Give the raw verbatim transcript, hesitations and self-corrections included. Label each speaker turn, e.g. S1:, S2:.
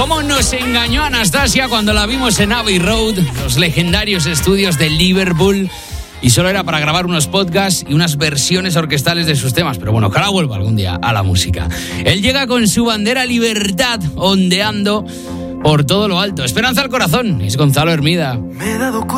S1: ¿Cómo nos engañó Anastasia cuando la vimos en Abbey Road, los legendarios estudios de Liverpool? Y solo era para grabar unos podcasts y unas versiones orquestales de sus temas. Pero bueno, ojalá vuelva algún día a la música. Él llega con su bandera Libertad ondeando por todo lo alto. Esperanza al corazón. Es Gonzalo Hermida.
S2: Me he dado